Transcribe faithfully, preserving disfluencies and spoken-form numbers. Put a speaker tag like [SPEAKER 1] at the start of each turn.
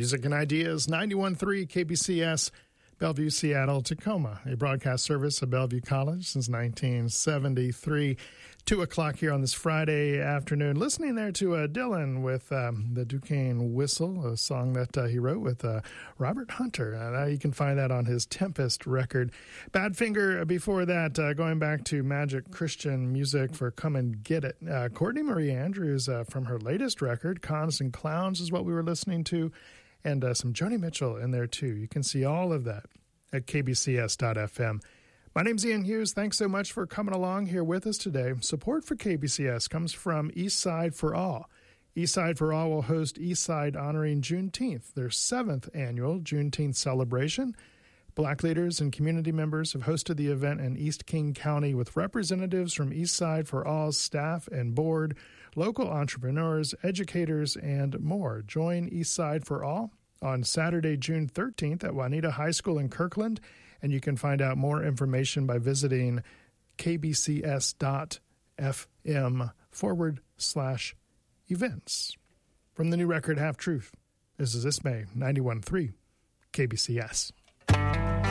[SPEAKER 1] Music and Ideas, ninety-one point three K B C S, Bellevue, Seattle, Tacoma, a broadcast service of Bellevue College since nineteen seventy-three. Two o'clock here on this Friday afternoon. Listening there to uh, Dylan with um, the Duquesne Whistle, a song that uh, he wrote with uh, Robert Hunter. Uh, you can find that on his Tempest record. Badfinger before that, uh, going back to Magic Christian Music for Come and Get It. Uh, Courtney Marie Andrews uh, from her latest record, Cons and Clowns, is what we were listening to. And uh, some Joni Mitchell in there, too. You can see all of that at k b c s dot f m. My name's Ian Hughes. Thanks so much for coming along here with us today. Support for K B C S comes from Eastside for All. Eastside for All will host Eastside honoring Juneteenth, their seventh annual Juneteenth celebration. Black leaders and community members have hosted the event in East King County with representatives from Eastside for All's staff and board, local entrepreneurs, educators, and more. Join Eastside for All on Saturday, June thirteenth at Juanita High School in Kirkland, and you can find out more information by visiting kbcs.fm forward slash events. From the new record Half Truth, this is This May, ninety-one point three K B C S.